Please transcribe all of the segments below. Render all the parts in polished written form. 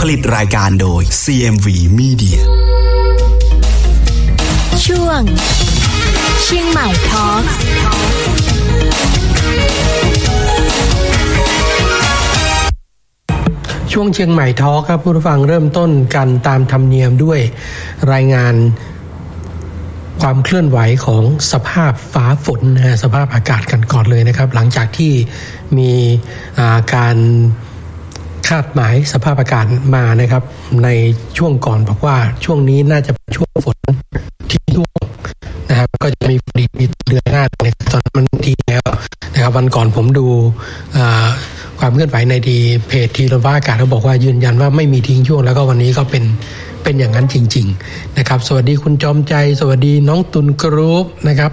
ลิตรายการโดย CMV Media ช่วงเชียงใหม่ทอล์คช่วงเชียงใหม่ทอล์คครับผู้ฟังเริ่มต้นกันตามธรรมเนียมด้วยรายงานความเคลื่อนไหวของสภาพฟ้าฝนนะฮะสภาพอากาศกันก่อนเลยนะครับหลังจากที่มีการคาดหมายสภาพอากาศมานะครับในช่วงก่อนบอกว่าช่วงนี้น่าจะเป็นช่วงฝนที่ช่วงนะครับก็จะมีฝนอีกเดือนหน้าเนี่ยตอนมันทีแล้วนะครับวันก่อนผมดูความเคลื่อนไหวในเพจทีระว่าอากาศเขาบอกว่ายืนยันว่าไม่มีทิ้งช่วงแล้วก็วันนี้ก็เป็นอย่างนั้นจริงๆนะครับสวัสดีคุณจอมใจสวัสดีน้องตุลกรุ๊ปนะครับ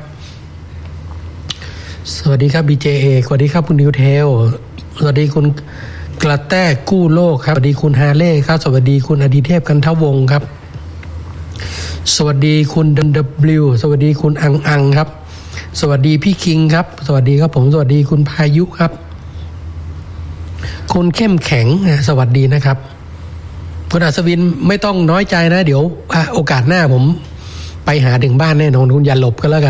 สวัสดีครับ BJA สวัสดีครับคุณนิวเทลสวัสดีคุณกระแตกู้โลกครับสวัสดีคุณฮาเล่ครับสวัสดีคุณอดิเทพกันทวงศ์ครับสวัสดีคุณWสวัสดีคุณอังครับสวัสดีพี่คิงครับสวัสดีครับผมสวัสดีคุณพายุครับคุณเข้มแข็งสวัสดีนะครับคุณอัศวินไม่ต้องน้อยใจนะเดี๋ยวโอกาสหน้าผมไปหาถึงบ้านแน่นอนคุณอย่าหลบก็แล้วกัน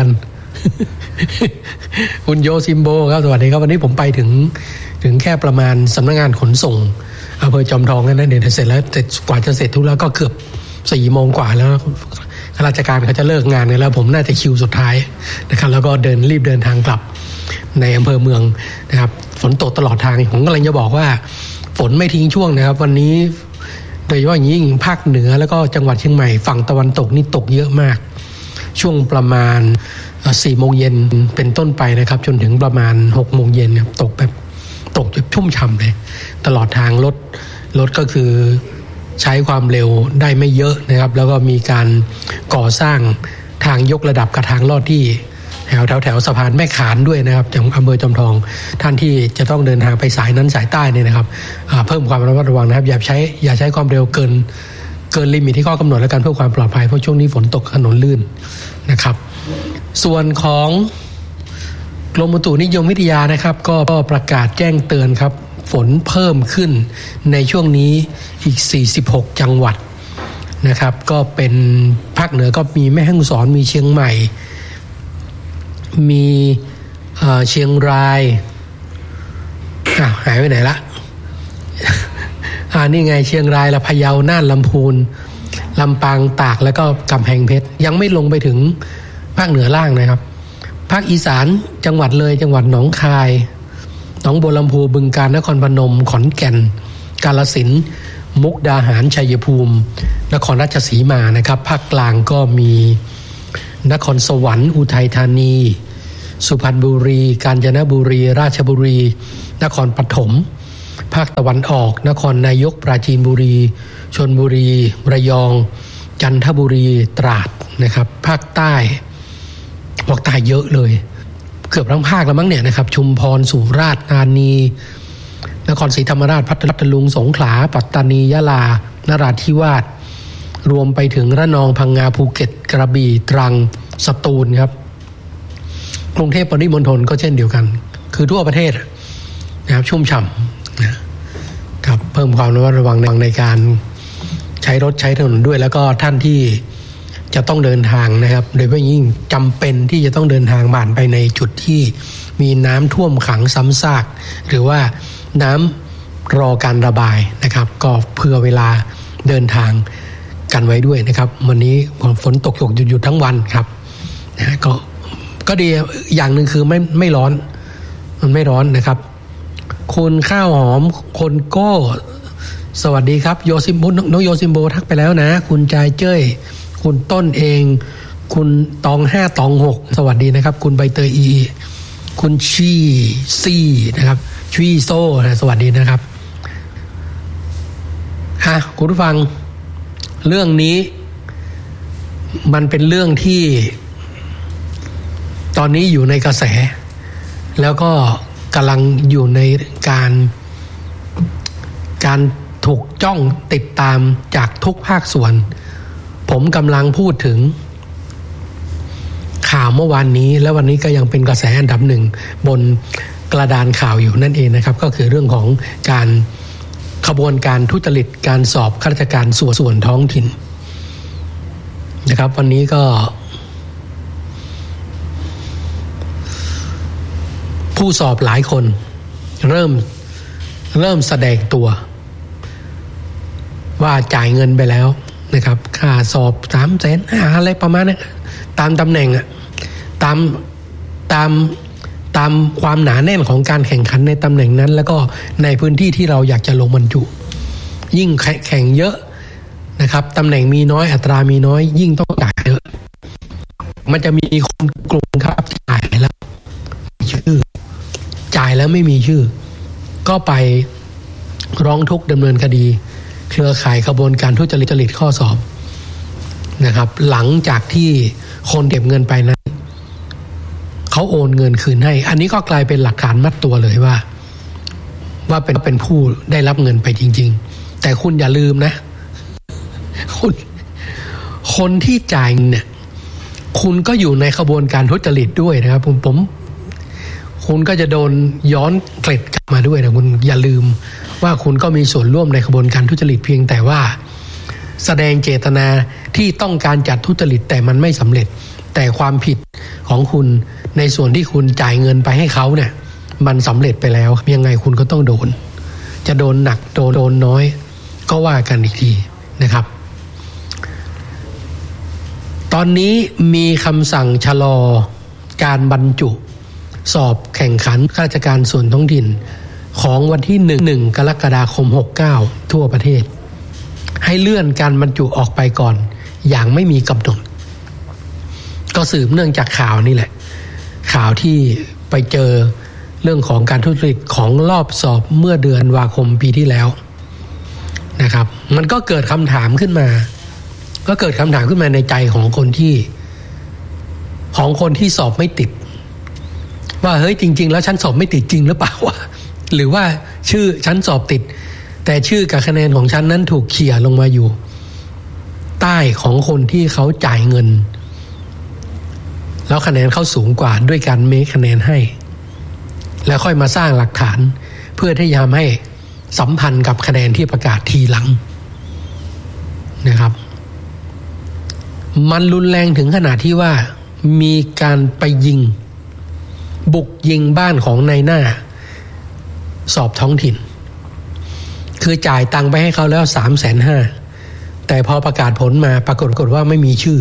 คุณโยซิมโบครับสวัสดีครับวันนี้ผมไปถึงแค่ประมาณสำนักงานขนส่งอำเภอจอมทองนั่นเดี๋ยวเสร็จแล้วกว่าจะเสร็จทุกแล้วก็เกือบ4 โมงกว่าแล้วข้าราชการเขาจะเลิกงานกันแล้วผมน่าจะคิวสุดท้ายนะครับแล้วก็รีบเดินทางกลับในอำเภอเมืองนะครับฝนตกตลอดทางผมกำลังจะบอกว่าฝนไม่ทิ้งช่วงนะครับวันนี้โดยเฉพาะอย่างยิ่งภาคเหนือแล้วก็จังหวัดเชียงใหม่ฝั่งตะวันตกนี่ตกเยอะมากช่วงประมาณ4 โมงเย็นเป็นต้นไปนะครับจนถึงประมาณ6 โมงเย็นครับตกแบบชุ่มฉ่ำเลยตลอดทางรถก็คือใช้ความเร็วได้ไม่เยอะนะครับแล้วก็มีการก่อสร้างทางยกระดับกับทางลอดที่แถวสะพานแม่ขานด้วยนะครับจากอำเภอจอมทองท่านที่จะต้องเดินทางไปสายนั้นสายใต้เนี่ยนะครับเพิ่มความระมัดระวังนะครับอย่าใช้ความเร็วเกินลิมิตที่ข้อกำหนดและการเพื่อความปลอดภัยเพราะช่วงนี้ฝนตกถนนลื่นนะครับส่วนของกรมอุตุนิยมวิทยานะครับก็ประกาศแจ้งเตือนครับฝนเพิ่มขึ้นในช่วงนี้อีก46 จังหวัดนะครับก็เป็นภาคเหนือก็มีแม่ฮ่องสอนมีเชียงใหม่มีเชียงรายหายไปไหนละนี่ไงเชียงรายละพะเยาน่านลำพูนลำปางตากแล้วก็กำแพงเพชรยังไม่ลงไปถึงภาคเหนือล่างนะครับภาคอีสานจังหวัดเลยจังหวัดหนองคายหนองบัวลำพูบึงกาฬนครพนมขอนแก่นกาฬสินธุ์มุกดาหารชัยภูมินครราชสีมานะครับภาคกลางก็มีนครสวรรค์อุทัยธานีสุพรรณบุรีกาญจนบุรีราชบุรีนครปฐมภาคตะวันออกนครนายกปราจีนบุรีชลบุรีระยองจันทบุรีตราดนะครับภาคใต้บอกใต้เยอะเลยเกือบทั้งภาคแล้วมั้งเนี่ยนะครับชุมพรสุราษฎร์ธานีนครศรีธรรมราชพัทลุงสงขลาปัตตานียะลานราธิวาสรวมไปถึงระนองพังงาภูเก็ตกระบี่ตรังสตูลครับกรุงเทพปริมณฑลก็เช่นเดียวกันคือทั่วประเทศนะครับชุ่มฉ่ำนะครับเพิ่มความระวังในการใช้รถใช้ถนนด้วยแล้วก็ท่านที่จะต้องเดินทางนะครับโดยเฉพาะยิ่งจำเป็นที่จะต้องเดินทางผ่านไปในจุดที่มีน้ำท่วมขังซ้ำซากหรือว่าน้ำรอการระบายนะครับก็เผื่อเวลาเดินทางกันไว้ด้วยนะครับวันนี้ฝนตกหยุดทั้งวันครับนะก็ดีอย่างหนึ่งคือไม่ร้อนมันไม่ร้อนนะครับคุณข้าวหอมคนโก้สวัสดีครับโยซิมโบน้องโยซิมโบทักไปแล้วนะคุณใจเจ้ยคุณต้นเองคุณตอง5ตอง6สวัสดีนะครับคุณใบเตยอีคุณชีซี่นะครับชีโซ่สวัสดีนะครับคุณผู้ฟังเรื่องนี้มันเป็นเรื่องที่ตอนนี้อยู่ในกระแสแล้วก็กำลังอยู่ในการถูกจ้องติดตามจากทุกภาคส่วนผมกำลังพูดถึงข่าวเมื่อวานนี้และวันนี้ก็ยังเป็นกระแสอันดับหนึ่งบนกระดานข่าวอยู่นั่นเองนะครับก็คือเรื่องของการขบวนการทุจริตการสอบข้าราชการส่วนท้องถิ่นนะครับวันนี้ก็ผู้สอบหลายคนเริ่มแสดงตัวว่าจ่ายเงินไปแล้วนะครับค่าสอบ300,000อะไรประมาณนั้นตามตำแหน่งตามความหนาแน่นของการแข่งขันในตำแหน่งนั้นแล้วก็ในพื้นที่ที่เราอยากจะลงบรรจุยิ่งแข่งเยอะนะครับตำแหน่งมีน้อยอัตรามีน้อยยิ่งต้องจ่ายเยอะมันจะมีคนกลุ่มครับจ่ายแล้วชื่อจ่ายแล้วไม่มีชื่อก็ไปร้องทุกข์ดำเนินคดีเครือข่ายขบวนการทุจริตข้อสอบนะครับหลังจากที่คนเก็บเงินไปนั้นเขาโอนเงินคืนให้อันนี้ก็กลายเป็นหลักฐานมัดตัวเลยว่าเป็นผู้ได้รับเงินไปจริงๆแต่คุณอย่าลืมนะคนที่จ่ายเนี่ยคุณก็อยู่ในขบวนการทุจริตด้วยนะครับคุณก็จะโดนย้อนเกล็ดกลับมาด้วยนะคุณอย่าลืมว่าคุณก็มีส่วนร่วมในขบวนการทุจริตเพียงแต่ว่าแสดงเจตนาที่ต้องการจัดทุจริตแต่มันไม่สำเร็จแต่ความผิดของคุณในส่วนที่คุณจ่ายเงินไปให้เขาเนี่ยมันสำเร็จไปแล้วยังไงคุณก็ต้องโดนจะโดนหนักโดนน้อยก็ว่ากันอีกทีนะครับตอนนี้มีคำสั่งชะลอการบรรจุสอบแข่งขันข้าราชการส่วนท้องถิ่นของวันที่1 กรกฎาคม 69ทั่วประเทศให้เลื่อนการบรรจุออกไปก่อนอย่างไม่มีกำหนดก็สืบเนื่องจากข่าวนี่แหละข่าวที่ไปเจอเรื่องของการทุจริตของรอบสอบเมื่อเดือนธันวาคมปีที่แล้วนะครับมันก็เกิดคำถามขึ้นมาในใจของคนที่สอบไม่ติดว่าเฮ้ยจริงๆแล้วฉันสอบไม่ติดจริงหรือเปล่าวะหรือว่าชื่อฉันสอบติดแต่ชื่อกับคะแนนของฉันนั้นถูกเขี่ยลงมาอยู่ใต้ของคนที่เขาจ่ายเงินแล้วคะแนนเขาสูงกว่าด้วยการเมคคะแนนให้แล้วค่อยมาสร้างหลักฐานเพื่อที่จะทำให้สัมพันธ์กับคะแนนที่ประกาศทีหลังนะครับมันรุนแรงถึงขนาดที่ว่ามีการไปบุกยิงบ้านของนายหน้าสอบท้องถิ่นคือจ่ายตังค์ไปให้เขาแล้ว 350,000 แต่พอประกาศผลมาปรากฏว่าไม่มีชื่อ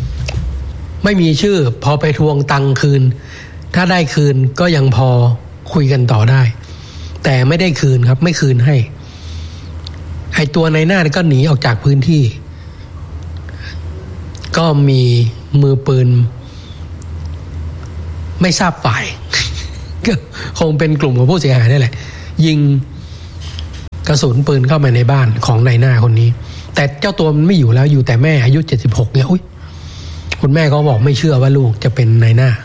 พอไปทวงตังค์คืนถ้าได้คืนก็ยังพอคุยกันต่อได้แต่ไม่ได้คืนครับไม่คืนให้ไอ้ตัวนายหน้าก็หนีออกจากพื้นที่ก็มีมือปืนไม่ทราบฝ่าย ก็คงเป็นกลุ่มของผู้เสียหายนั่นแหละยิงกระสุนปืนเข้ามาในบ้านของนายหน้าคนนี้แต่เจ้าตัวมันไม่อยู่แล้วอยู่แต่แม่อายุ76เนี่ยอุ๊ยคุณแม่ก็บอกไม่เชื่อว่าลูกจะเป็นนายหน้า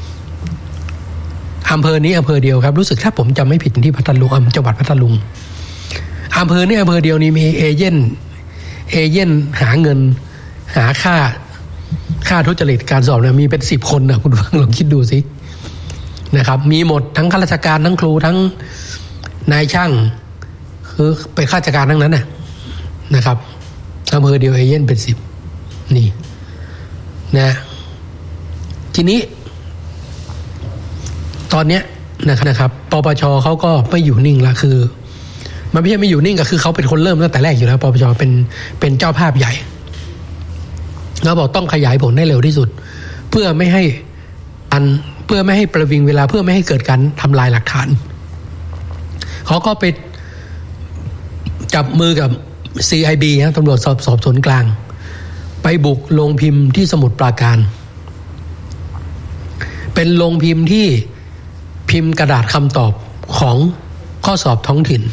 อำเภอนี้อำเภอเดียวครับรู้สึกถ้าผมจำไม่ผิดที่พัทลุงจังหวัดพัทลุงอำเภอนี้อำเภอเดียวนี้มีเอเย่นหาเงินหาค่าทุจริตการสอบเนี่ยมีเป็น10 คนนะคุณฟังลองคิดดูสินะครับมีหมดทั้งข้าราชการทั้งครูทั้งนายช่างคือเป็นข้าราชการทั้งนั้นนะครับอำเภอเดียวเอเย่นเป็น10นี่นะทีนี้ตอนเนี้ยนะครับปปชเขาก็ไม่อยู่นิ่งละคือมันไม่ใช่ไม่อยู่นิ่งก็คือเขาเป็นคนเริ่มตั้งแต่แรกอยู่แล้วปปชเป็นเจ้าภาพใหญ่เราบอกต้องขยายผลให้เร็วที่สุดเพื่อไม่ให้ประวิงเวลาเพื่อไม่ให้เกิดการทำลายหลักฐานเขาก็ไปจับมือกับ CIB ตำรวจสอบสวนกลางไปบุกโรงพิมพ์ที่สมุทรปราการเป็นโรงพิมพ์ที่พิมพ์กระดาษคำตอบของข้อสอบท้องถิ่น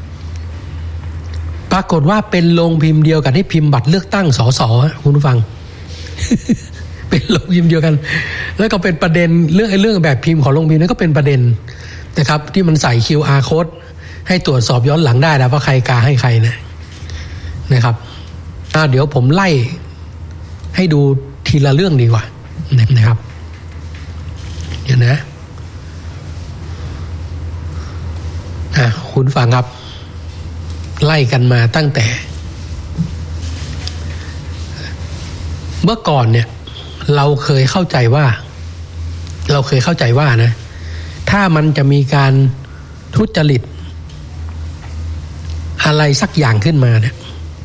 ปรากฏว่าเป็นโรงพิมพ์เดียวกันที่พิมพ์บัตรเลือกตั้งสสคุณผู้ฟัง เป็นโรงพิมพ์เดียวกันแล้วก็เป็นประเด็นเรื่องแบบพิมพ์ของโรงพิมพ์นั้นก็เป็นประเด็นนะครับที่มันใส่ QR code ให้ตรวจสอบย้อนหลังได้นะว่าใครกาให้ใครนะครับเดี๋ยวผมไล่ให้ดูทีละเรื่องดีกว่านะครับเดี๋ยวนะคุณฟังครับไล่กันมาตั้งแต่เมื่อก่อนเนี่ยเราเคยเข้าใจว่านะถ้ามันจะมีการทุจริตอะไรสักอย่างขึ้นมาเนี่ย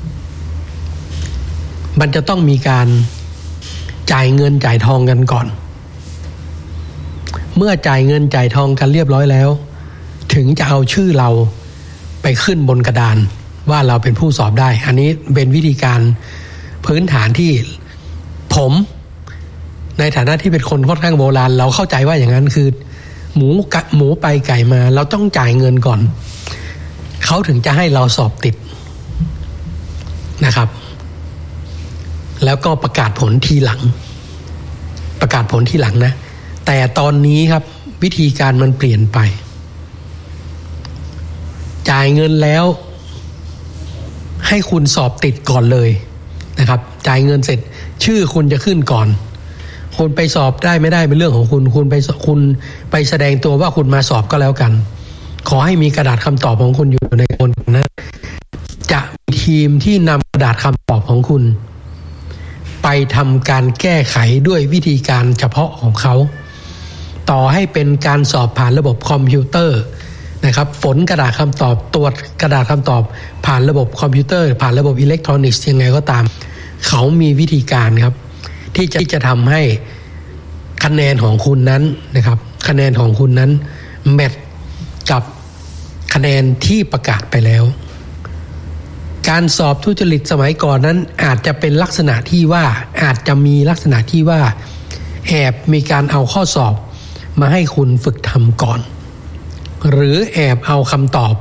มันจะต้องมีการจ่ายเงินจ่ายทองกันก่อนเมื่อจ่ายเงินจ่ายทองกันเรียบร้อยแล้วถึงจะเอาชื่อเราไปขึ้นบนกระดานว่าเราเป็นผู้สอบได้อันนี้เป็นวิธีการพื้นฐานที่ผมในฐานะที่เป็นคนค่อนข้างโบราณเราเข้าใจว่าอย่างนั้นคือหมูไปไก่มาเราต้องจ่ายเงินก่อนเขาถึงจะให้เราสอบติดนะครับแล้วก็ประกาศผลทีหลังนะแต่ตอนนี้ครับวิธีการมันเปลี่ยนไปจ่ายเงินแล้วให้คุณสอบติดก่อนเลยนะครับจ่ายเงินเสร็จชื่อคุณจะขึ้นก่อนคุณไปสอบได้ไม่ได้เป็นเรื่องของคุณไปแสดงตัวว่าคุณมาสอบก็แล้วกันขอให้มีกระดาษคำตอบของคุณอยู่ในคนนั้นจะมีทีมที่นำกระดาษคำตอบของคุณไปทำการแก้ไขด้วยวิธีการเฉพาะของเขาต่อให้เป็นการสอบผ่านระบบคอมพิวเตอร์นะครับฝนกระดาษคำตอบตรวจกระดาษคำตอบผ่านระบบคอมพิวเตอร์ผ่านระบบอิเล็กทรอนิกส์ยังไงก็ตามเขามีวิธีการครับที่จะทำให้คะแนนของคุณนั้นนะครับคะแนนของคุณนั้นแมทกับคะแนนที่ประกาศไปแล้วการสอบทุจริตสมัยก่อนนั้นอาจจะเป็นลักษณะที่ว่าแอบมีการเอาข้อสอบมาให้คุณฝึกทำก่อนหรือแอบเอาคำตอบ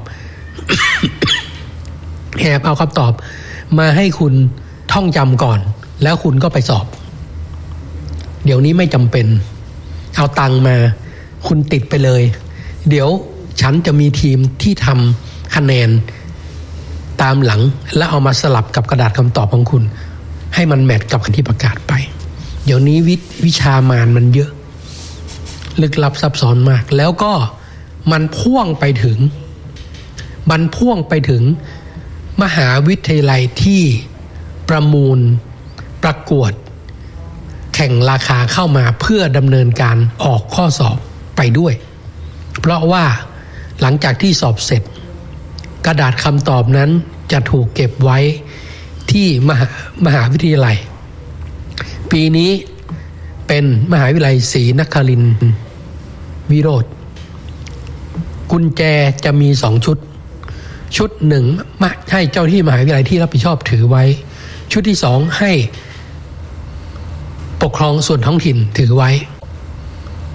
มาให้คุณท่องจำก่อนแล้วคุณก็ไปสอบเดี๋ยวนี้ไม่จำเป็นเอาตังค์มาคุณติดไปเลยเดี๋ยวฉันจะมีทีมที่ทำคะแนนตามหลังแล้วเอามาสลับกับกระดาษคำตอบของคุณให้มันแมทกับคำที่ประกาศไปเดี๋ยวนี้วิชามารมันเยอะลึกลับซับซ้อนมากแล้วก็มันพ่วงไปถึงมหาวิทยาลัยที่ประมูลประกวดแข่งราคาเข้ามาเพื่อดำเนินการออกข้อสอบไปด้วยเพราะว่าหลังจากที่สอบเสร็จกระดาษคำตอบนั้นจะถูกเก็บไว้ที่มหาวิทยาลัยปีนี้เป็นมหาวิทยาลัยศรีนครินทร์วิโรธกุญแจจะมีชุดหนึ่งให้เจ้าที่มหาวิทยาลัยที่รับผิดชอบถือไว้ชุดที่สองให้ปกครองส่วนท้องถิ่นถือไว้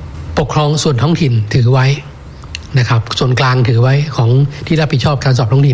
นะครับส่วนกลางถือไว้ของที่รับผิดชอบการสอบท้องถิ่น